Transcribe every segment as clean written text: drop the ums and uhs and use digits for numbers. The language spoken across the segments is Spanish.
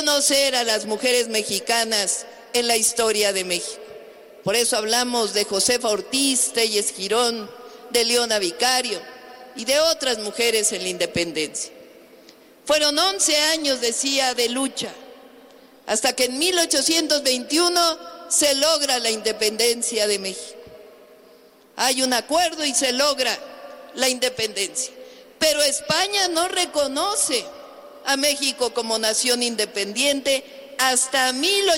reconocer a las mujeres mexicanas en la historia de México. Por eso hablamos de Josefa Ortiz, Telles Girón, de Leona Vicario y de otras mujeres en la independencia. Fueron 11 años, decía, de lucha, hasta que en 1821 se logra la independencia de México. Hay un acuerdo y se logra la independencia. Pero España no reconoce a México como nación independiente hasta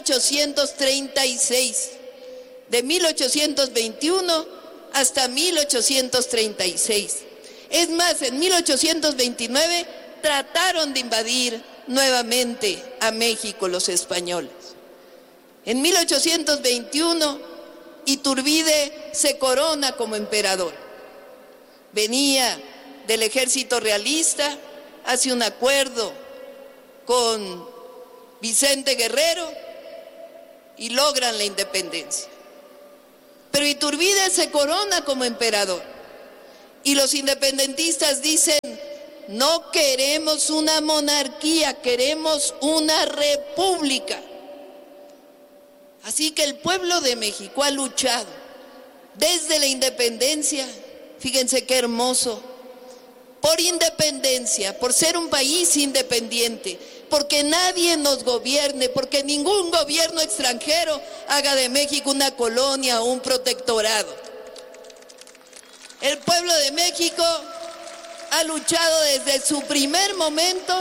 1836. De 1821 hasta 1836. Es más, en 1829 trataron de invadir nuevamente a México los españoles. En 1821, Iturbide se corona como emperador. Venía del ejército realista, hace un acuerdo con Vicente Guerrero y logran la independencia. Pero Iturbide se corona como emperador y los independentistas dicen: no queremos una monarquía, queremos una república. Así que el pueblo de México ha luchado desde la independencia, fíjense qué hermoso, por independencia, por ser un país independiente, porque nadie nos gobierne, porque ningún gobierno extranjero haga de México una colonia o un protectorado. El pueblo de México ha luchado desde su primer momento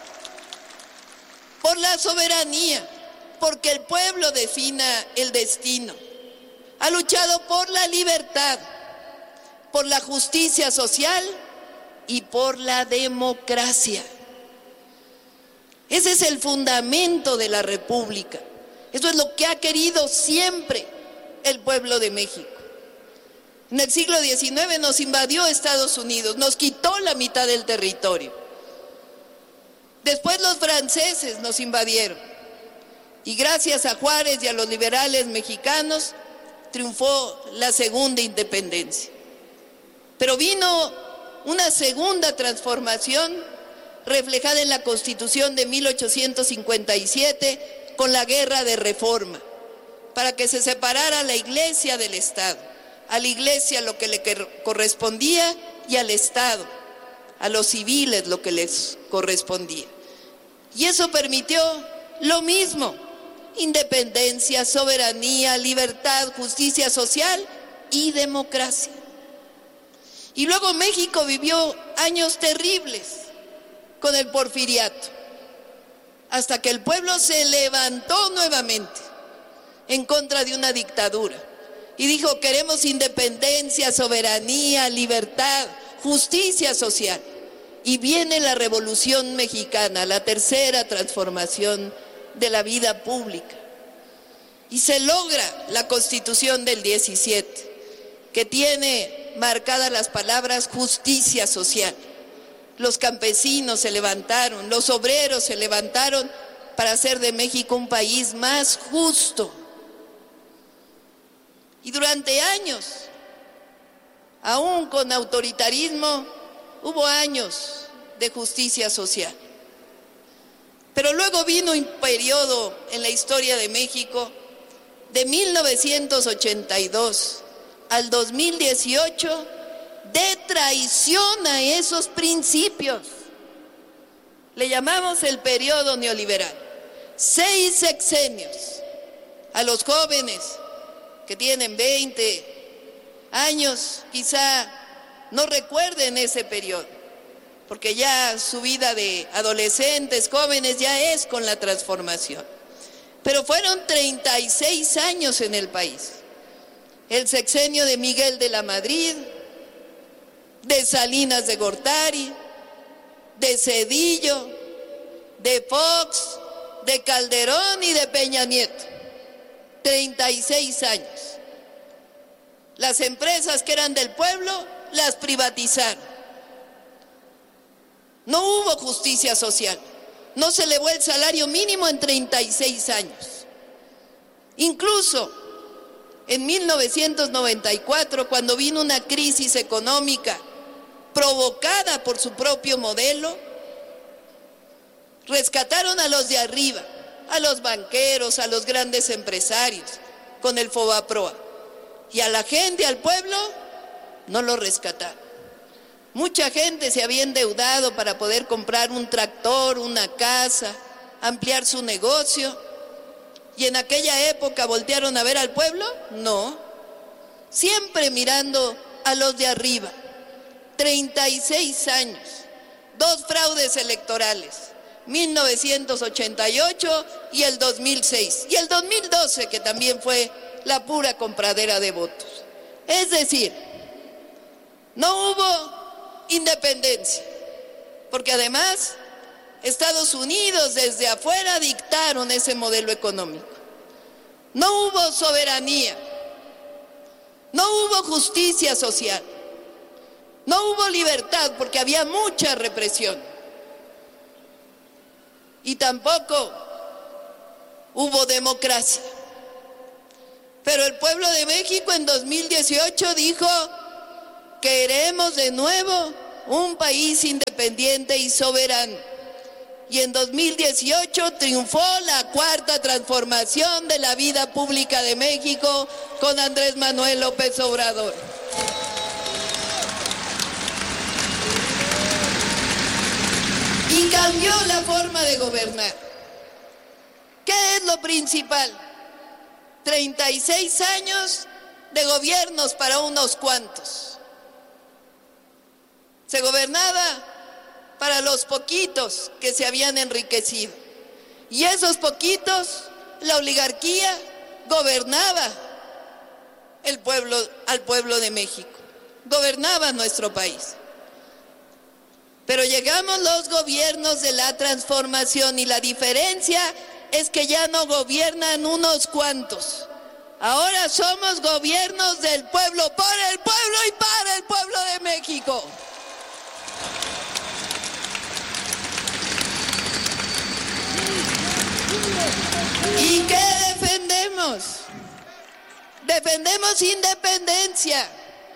por la soberanía, porque el pueblo defina el destino. Ha luchado por la libertad, por la justicia social y por la democracia. Ese es el fundamento de la República. Eso es lo que ha querido siempre el pueblo de México. En el siglo XIX nos invadió Estados Unidos, nos quitó la mitad del territorio. Después los franceses nos invadieron. Y gracias a Juárez y a los liberales mexicanos triunfó la segunda independencia. Pero vino una segunda transformación reflejada en la Constitución de 1857 con la Guerra de Reforma, para que se separara la Iglesia del Estado. A la Iglesia lo que le correspondía y al Estado, a los civiles lo que les correspondía. Y eso permitió lo mismo: independencia, soberanía, libertad, justicia social y democracia. Y luego México vivió años terribles con el porfiriato, hasta que el pueblo se levantó nuevamente en contra de una dictadura y dijo: queremos independencia, soberanía, libertad, justicia social. Y viene la Revolución Mexicana, la tercera transformación de la vida pública. Y se logra la Constitución del 17, que tiene marcadas las palabras justicia social. Los campesinos se levantaron, los obreros se levantaron para hacer de México un país más justo. Y durante años, aún con autoritarismo, hubo años de justicia social. Pero luego vino un periodo en la historia de México, de 1982 al 2018, de traición a esos principios. Le llamamos el periodo neoliberal. 6 sexenios. A los jóvenes que tienen 20 años quizá no recuerden ese periodo, porque ya su vida de adolescentes, jóvenes, ya es con la transformación. Pero fueron 36 años en el país. El sexenio de Miguel de la Madrid, de Salinas de Gortari, de Zedillo, de Fox, de Calderón y de Peña Nieto. 36 años. Las empresas que eran del pueblo las privatizaron. No hubo justicia social. No se elevó el salario mínimo en 36 años. Incluso en 1994, cuando vino una crisis económica provocada por su propio modelo, rescataron a los de arriba, a los banqueros, a los grandes empresarios, con el Fobaproa. Y a la gente, al pueblo, no lo rescataron. Mucha gente se había endeudado para poder comprar un tractor, una casa, ampliar su negocio. ¿Y en aquella época voltearon a ver al pueblo? No. Siempre mirando a los de arriba. 36 años, 2 fraudes electorales, 1988 y el 2006. Y el 2012, que también fue la pura compradera de votos. Es decir, no hubo independencia, porque además Estados Unidos desde afuera dictaron ese modelo económico. No hubo soberanía, no hubo justicia social, no hubo libertad porque había mucha represión. Y tampoco hubo democracia. Pero el pueblo de México en 2018 dijo: queremos de nuevo un país independiente y soberano. Y en 2018 triunfó la cuarta transformación de la vida pública de México con Andrés Manuel López Obrador. Y cambió la forma de gobernar. ¿Qué es lo principal? 36 años de gobiernos para unos cuantos. Se gobernaba para los poquitos que se habían enriquecido. Y esos poquitos, la oligarquía, gobernaba al pueblo de México. Gobernaba nuestro país. Pero llegamos los gobiernos de la transformación y la diferencia es que ya no gobiernan unos cuantos. Ahora somos gobiernos del pueblo, por el pueblo y para el pueblo de México. ¿Y qué defendemos? Defendemos independencia.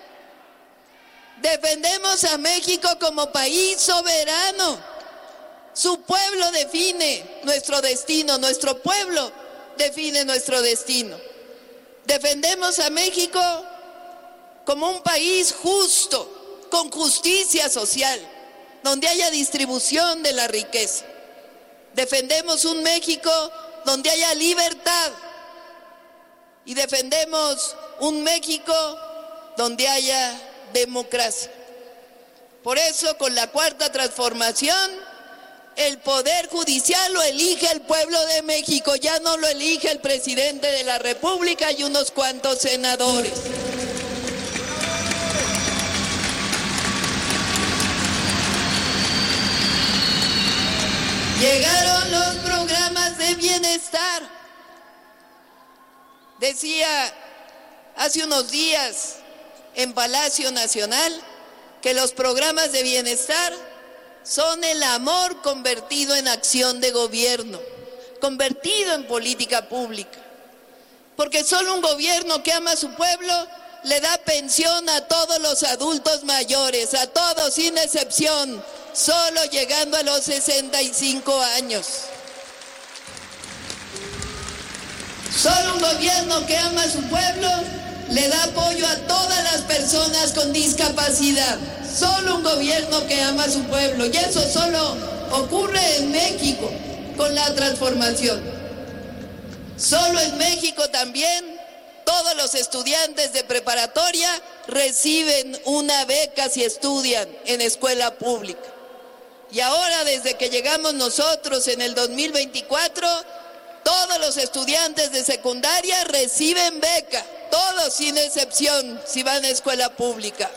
Defendemos a México como país soberano. Su pueblo define nuestro destino, nuestro pueblo define nuestro destino. Defendemos a México como un país justo, con justicia social, donde haya distribución de la riqueza. Defendemos un México donde haya libertad y defendemos un México donde haya democracia. Por eso, con la cuarta transformación, el poder judicial lo elige el pueblo de México, ya no lo elige el presidente de la República y unos cuantos senadores. Llegaron los programas de bienestar. Decía hace unos días en Palacio Nacional que los programas de bienestar son el amor convertido en acción de gobierno, convertido en política pública. Porque solo un gobierno que ama a su pueblo le da pensión a todos los adultos mayores, a todos sin excepción, solo llegando a los 65 años. Solo un gobierno que ama a su pueblo le da apoyo a todas las personas con discapacidad. Solo un gobierno que ama a su pueblo. Y eso solo ocurre en México con la transformación. Solo en México también todos los estudiantes de preparatoria reciben una beca si estudian en escuela pública. Y ahora, desde que llegamos nosotros en el 2024, todos los estudiantes de secundaria reciben beca, todos sin excepción, si van a escuela pública.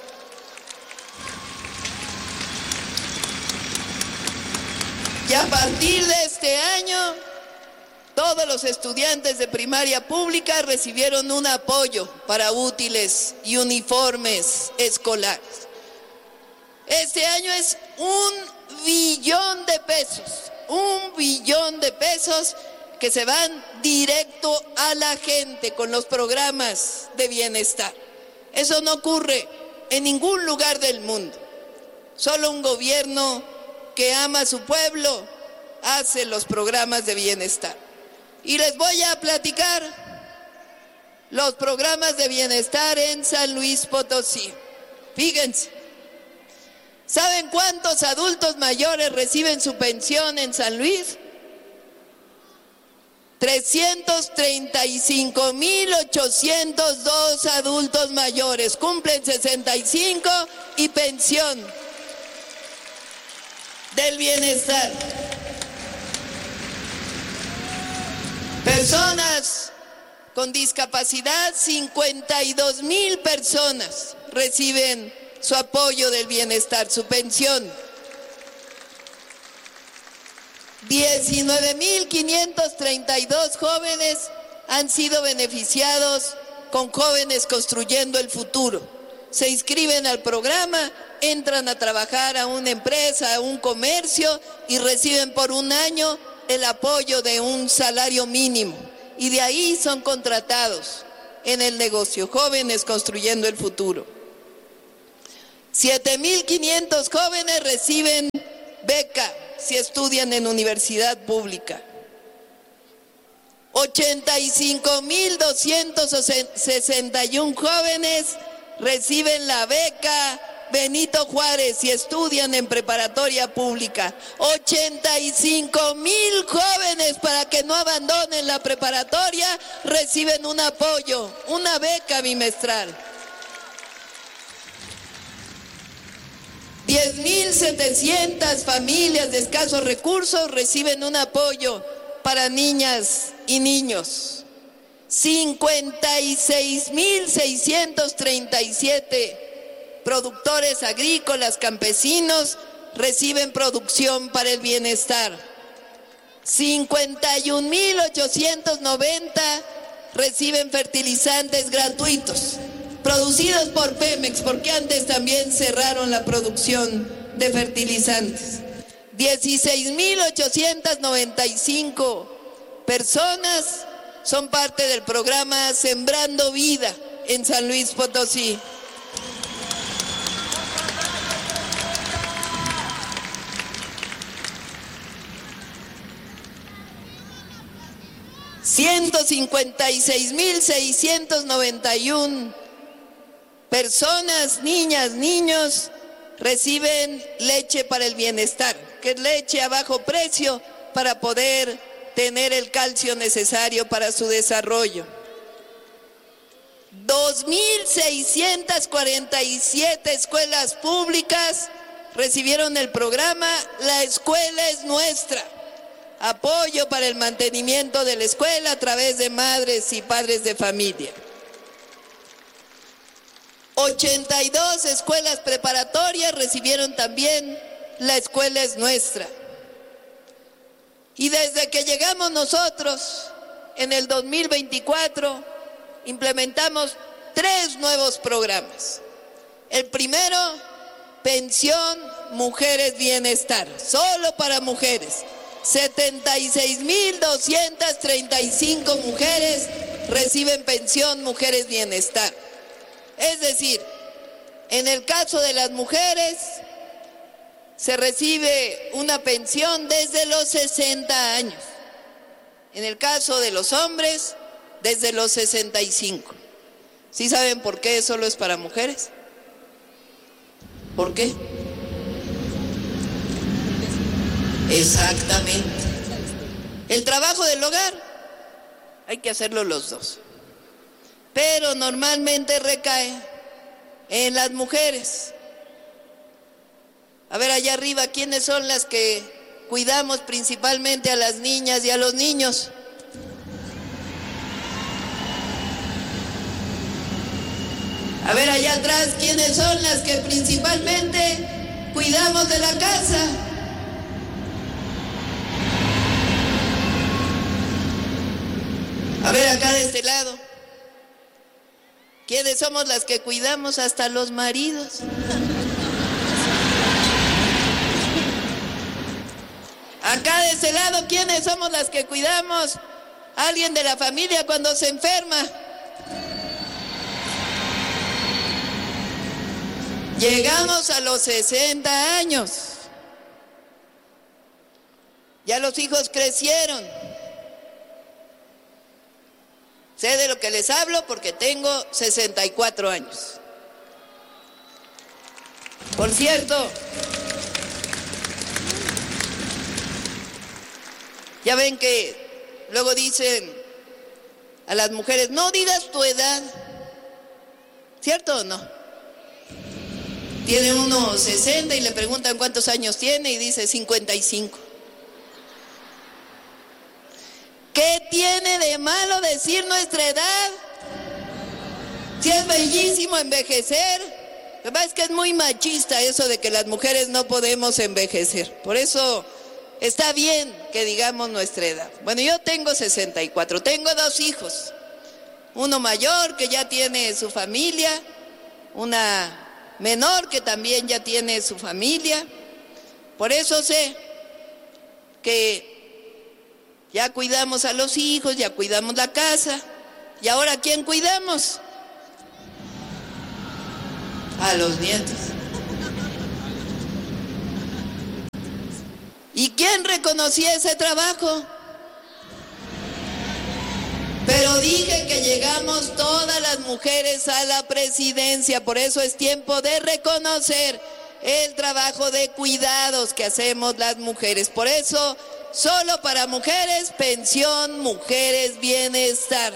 Y a partir de este año, todos los estudiantes de primaria pública recibieron un apoyo para útiles y uniformes escolares. Este año es 1 billón de pesos, 1 billón de pesos que se van directo a la gente con los programas de bienestar. Eso no ocurre en ningún lugar del mundo. Solo un gobierno que ama a su pueblo hace los programas de bienestar. Y les voy a platicar los programas de bienestar en San Luis Potosí. Fíjense, ¿saben cuántos adultos mayores reciben su pensión en San Luis? 335,802 adultos mayores, cumplen 65 y pensión del bienestar. Personas con discapacidad, 52,000 personas reciben su apoyo del bienestar, su pensión. 19,532 jóvenes han sido beneficiados con Jóvenes Construyendo el Futuro. Se inscriben al programa, entran a trabajar a una empresa, a un comercio y reciben por un año el apoyo de un salario mínimo. Y de ahí son contratados en el negocio. Jóvenes Construyendo el Futuro. 7,500 jóvenes reciben beca si estudian en universidad pública. 85,261 jóvenes reciben la beca Benito Juárez si estudian en preparatoria pública. 85,000 jóvenes, para que no abandonen la preparatoria, reciben un apoyo, una beca bimestral. 10,700 familias de escasos recursos reciben un apoyo para niñas y niños. 56,637 productores agrícolas campesinos reciben producción para el bienestar. 51,890 reciben fertilizantes gratuitos, producidos por Pemex, porque antes también cerraron la producción de fertilizantes. 16,895 personas son parte del programa Sembrando Vida en San Luis Potosí. $156,691 personas, niñas, niños, reciben leche para el bienestar, que es leche a bajo precio para poder tener el calcio necesario para su desarrollo. 2,647 escuelas públicas recibieron el programa La Escuela es Nuestra, apoyo para el mantenimiento de la escuela a través de madres y padres de familia. 82 escuelas preparatorias recibieron también La Escuela es Nuestra. Y desde que llegamos nosotros, en el 2024, implementamos 3 nuevos programas. El primero, Pensión Mujeres Bienestar, solo para mujeres. 76,235 mujeres reciben pensión Mujeres Bienestar. Es decir, en el caso de las mujeres, se recibe una pensión desde los 60 años. En el caso de los hombres, desde los 65. ¿Sí saben por qué solo es para mujeres? ¿Por qué? Exactamente. El trabajo del hogar hay que hacerlo los dos, pero normalmente recae en las mujeres. A ver, allá arriba, ¿quiénes son las que cuidamos principalmente a las niñas y a los niños? A ver, allá atrás, ¿quiénes son las que principalmente cuidamos de la casa? A ver, acá de este lado, ¿quiénes somos las que cuidamos hasta los maridos? Acá de este lado, ¿quiénes somos las que cuidamos a alguien de la familia cuando se enferma? Llegamos a los 60 años. Ya los hijos crecieron. Sé de lo que les hablo porque tengo 64 años. Por cierto, ya ven que luego dicen a las mujeres, no digas tu edad, ¿cierto o no? Tiene uno 60 y le preguntan cuántos años tiene y dice 55. ¿Qué tiene de malo decir nuestra edad? Si es bellísimo envejecer. Lo que pasa es que es muy machista eso de que las mujeres no podemos envejecer. Por eso está bien que digamos nuestra edad. Bueno, yo tengo 64, tengo 2 hijos. Uno mayor que ya tiene su familia, una menor que también ya tiene su familia. Por eso sé que ya cuidamos a los hijos, ya cuidamos la casa. ¿Y ahora quién cuidamos? A los nietos. ¿Y quién reconocía ese trabajo? Pero dije que llegamos todas las mujeres a la presidencia, por eso es tiempo de reconocer el trabajo de cuidados que hacemos las mujeres. Por eso, solo para mujeres, pensión, mujeres, bienestar.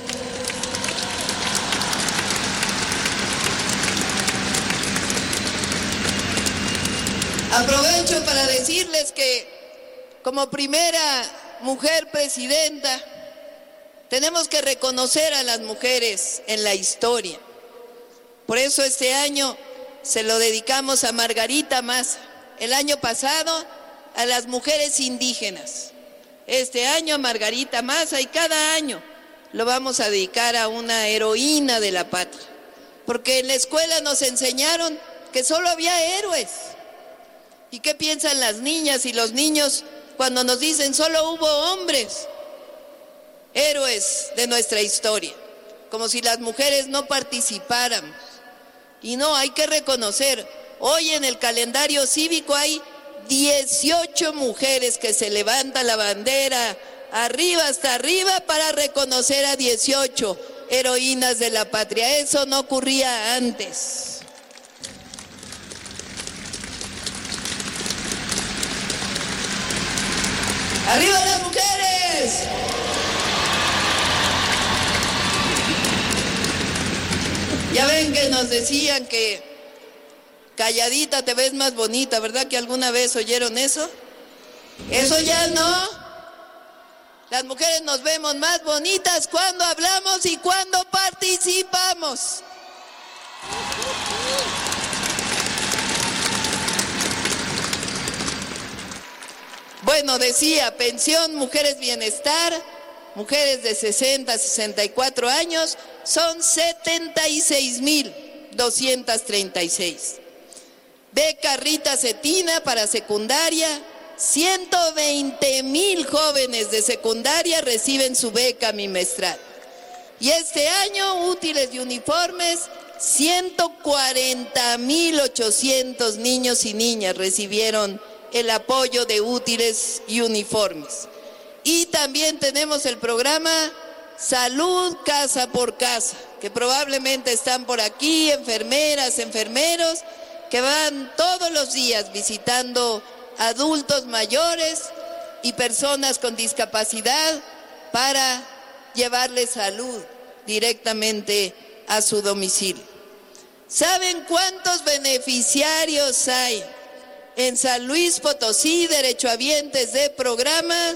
Aprovecho para decirles que como primera mujer presidenta, tenemos que reconocer a las mujeres en la historia. Por eso este año se lo dedicamos a Margarita Maza. El año pasado a las mujeres indígenas. Este año a Margarita Maza y cada año lo vamos a dedicar a una heroína de la patria. Porque en la escuela nos enseñaron que solo había héroes. ¿Y qué piensan las niñas y los niños cuando nos dicen solo hubo hombres? Héroes de nuestra historia, como si las mujeres no participáramos. Y no, hay que reconocer, hoy en el calendario cívico hay 18 mujeres que se levantan la bandera arriba hasta arriba para reconocer a 18 heroínas de la patria. Eso no ocurría antes. ¡Arriba las mujeres! Ya ven que nos decían que calladita te ves más bonita, ¿verdad que alguna vez oyeron eso? Eso ya no. Las mujeres nos vemos más bonitas cuando hablamos y cuando participamos. Bueno, decía, pensión, mujeres bienestar, mujeres de 60 a 64 años, son 76,236. Beca Rita Cetina para secundaria, 120,000 jóvenes de secundaria reciben su beca bimestral. Y este año, útiles y uniformes, 140,800 niños y niñas recibieron el apoyo de útiles y uniformes. Y también tenemos el programa Salud Casa por Casa, que probablemente están por aquí, enfermeras, enfermeros, que van todos los días visitando adultos mayores y personas con discapacidad para llevarles salud directamente a su domicilio. ¿Saben cuántos beneficiarios hay en San Luis Potosí, derechohabientes de programa?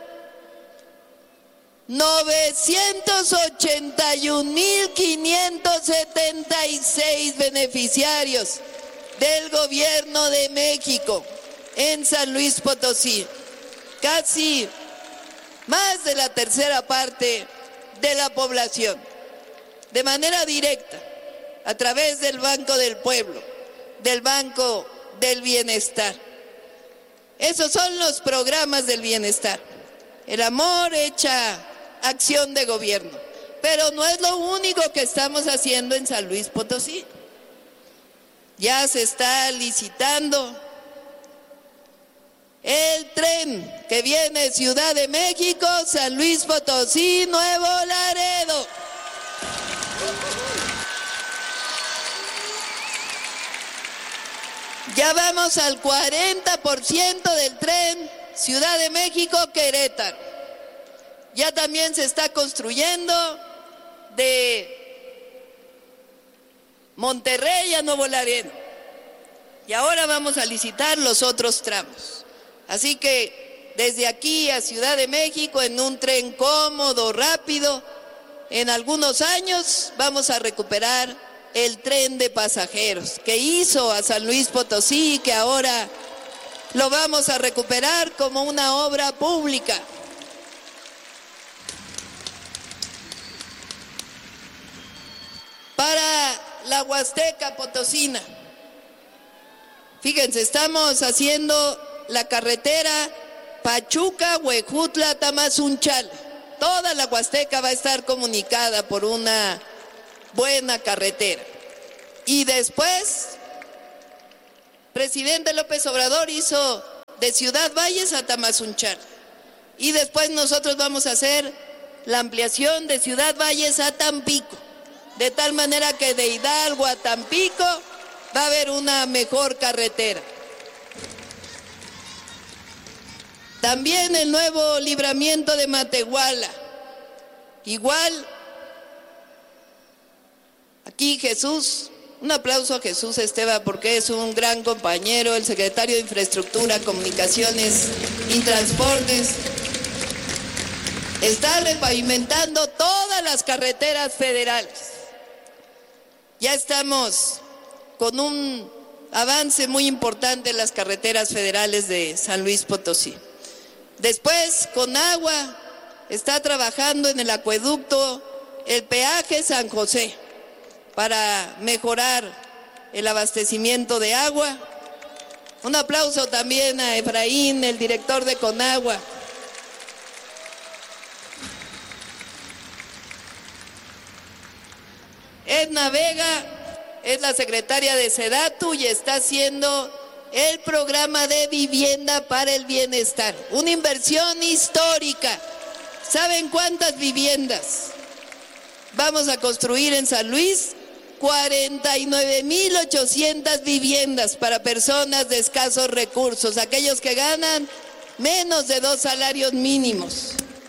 981,576 beneficiarios del gobierno de México en San Luis Potosí. Casi más de la tercera parte de la población, de manera directa, a través del Banco del Pueblo, del Banco del Bienestar. Esos son los programas del bienestar. El amor hecha acción de gobierno. Pero no es lo único que estamos haciendo en San Luis Potosí. Ya se está licitando el tren que viene de Ciudad de México, San Luis Potosí, Nuevo Laredo. Ya vamos al 40% del tren Ciudad de México-Querétaro. Ya también se está construyendo de Monterrey a Nuevo Laredo. Y ahora vamos a licitar los otros tramos. Así que desde aquí a Ciudad de México, en un tren cómodo, rápido, en algunos años vamos a recuperar el tren de pasajeros que hizo a San Luis Potosí, que ahora lo vamos a recuperar como una obra pública. Para la Huasteca Potosina, fíjense, estamos haciendo la carretera Pachuca-Huejutla-Tamazunchal. Toda la Huasteca va a estar comunicada por una buena carretera. Y después, presidente López Obrador hizo de Ciudad Valles a Tamazunchal. Y después nosotros vamos a hacer la ampliación de Ciudad Valles a Tampico. De tal manera que de Hidalgo a Tampico va a haber una mejor carretera. También el nuevo libramiento de Matehuala. Igual, aquí Jesús, un aplauso a Jesús Esteva porque es un gran compañero, el secretario de Infraestructura, Comunicaciones y Transportes. Está repavimentando todas las carreteras federales. Ya estamos con un avance muy importante en las carreteras federales de San Luis Potosí. Después, con agua, está trabajando en el acueducto el peaje San José para mejorar el abastecimiento de agua. Un aplauso también a Efraín, el director de Conagua. Edna Vega es la secretaria de Sedatu y está haciendo el programa de vivienda para el bienestar. Una inversión histórica. ¿Saben cuántas viviendas vamos a construir en San Luis? 49,800 viviendas para personas de escasos recursos, aquellos que ganan menos de 2 salarios mínimos.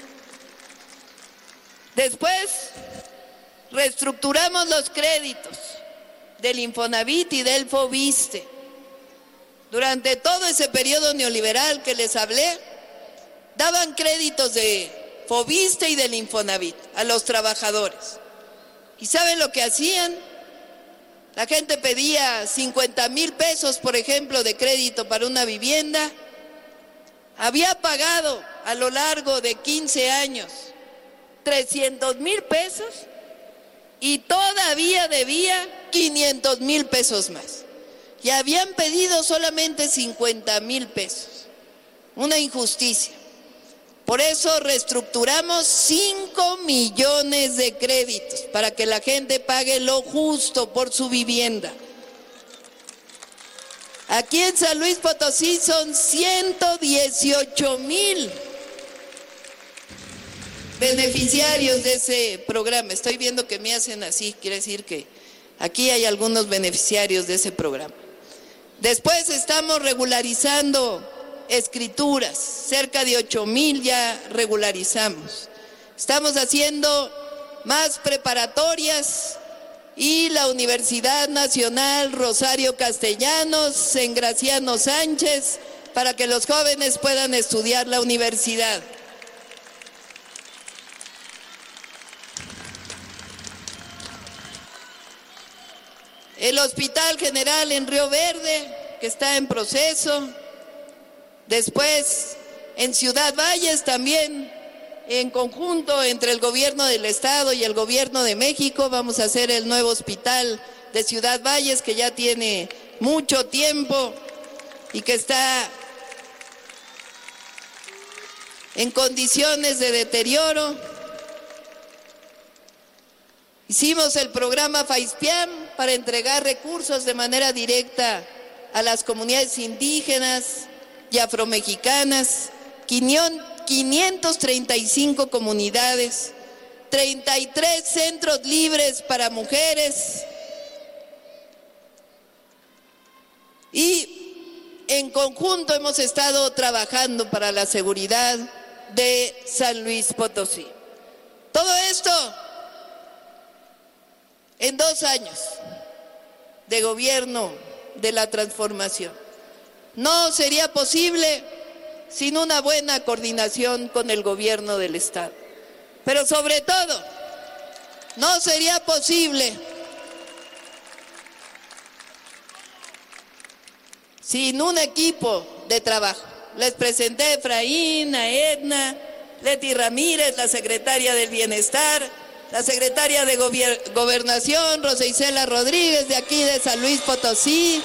Después, reestructuramos los créditos del Infonavit y del Foviste. Durante todo ese periodo neoliberal que les hablé, daban créditos de Foviste y del Infonavit a los trabajadores. ¿Y saben lo que hacían? La gente pedía 50,000 pesos, por ejemplo, de crédito para una vivienda. Había pagado a lo largo de 15 años 300,000 pesos y todavía debía 500,000 pesos más. Y habían pedido solamente 50,000 pesos. Una injusticia. Por eso reestructuramos 5 millones de créditos para que la gente pague lo justo por su vivienda. Aquí en San Luis Potosí son 118,000 beneficiarios de ese programa. Estoy viendo que me hacen así, quiere decir que aquí hay algunos beneficiarios de ese programa. Después estamos regularizando escrituras, cerca de 8,000 ya regularizamos. Estamos haciendo más preparatorias y la Universidad Nacional Rosario Castellanos en Graciano Sánchez para que los jóvenes puedan estudiar la universidad. El Hospital General en Río Verde, que está en proceso. Después, en Ciudad Valles también, en conjunto entre el gobierno del estado y el gobierno de México, vamos a hacer el nuevo hospital de Ciudad Valles, que ya tiene mucho tiempo y que está en condiciones de deterioro. Hicimos el programa FAISPIAM para entregar recursos de manera directa a las comunidades indígenas, y afromexicanas, 535 comunidades, 33 centros libres para mujeres y en conjunto hemos estado trabajando para la seguridad de San Luis Potosí. Todo esto en 2 años de gobierno de la transformación. No sería posible sin una buena coordinación con el gobierno del Estado. Pero sobre todo, no sería posible sin un equipo de trabajo. Les presenté a Efraín, a Edna, Leti Ramírez, la secretaria del Bienestar, la secretaria de Gobernación, Rosa Isela Rodríguez, de aquí de San Luis Potosí,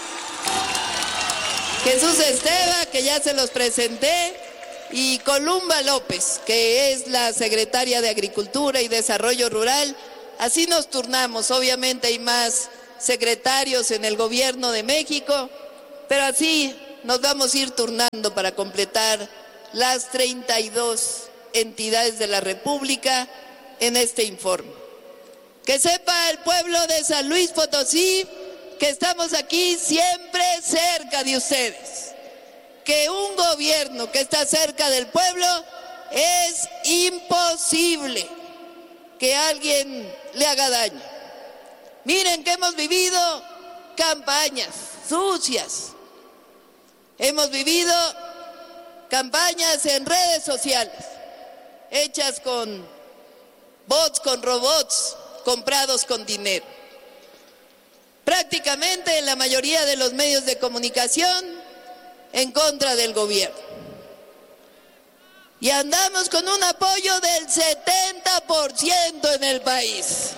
Jesús Esteva, que ya se los presenté, y Columba López, que es la secretaria de Agricultura y Desarrollo Rural. Así nos turnamos. Obviamente hay más secretarios en el gobierno de México, pero así nos vamos a ir turnando para completar las 32 entidades de la República en este informe. Que sepa el pueblo de San Luis Potosí que estamos aquí siempre cerca de ustedes. Que un gobierno que está cerca del pueblo es imposible que alguien le haga daño. Miren que hemos vivido campañas sucias, hemos vivido campañas en redes sociales, hechas con bots, con robots, comprados con dinero. Prácticamente en la mayoría de los medios de comunicación en contra del gobierno. Y andamos con un apoyo del 70% en el país.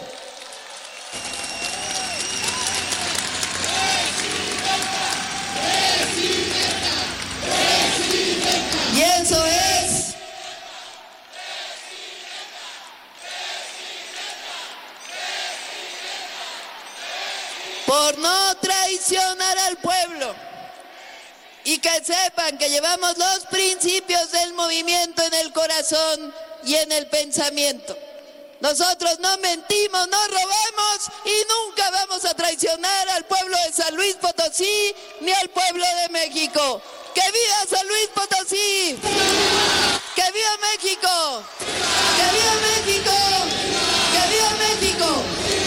Y eso es por no traicionar al pueblo. Y que sepan que llevamos los principios del movimiento en el corazón y en el pensamiento. Nosotros no mentimos, no robamos y nunca vamos a traicionar al pueblo de San Luis Potosí ni al pueblo de México. ¡Que viva San Luis Potosí! ¡Que viva México! ¡Que viva México! ¡Que viva México!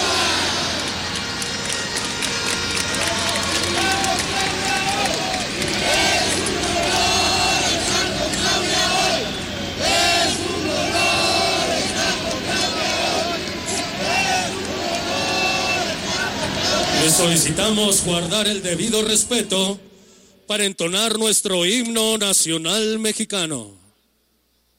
Les solicitamos guardar el debido respeto para entonar nuestro himno nacional mexicano.